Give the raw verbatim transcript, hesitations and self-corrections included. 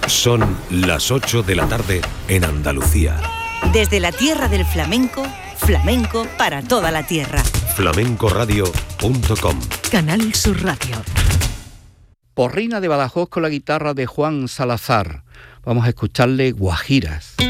Son las ocho de la tarde en Andalucía. Desde la tierra del flamenco, flamenco para toda la tierra. flamenco radio punto com. Canal Sur Radio. Porrina de Badajoz con la guitarra de Juan Salazar. Vamos a escucharle Guajiras.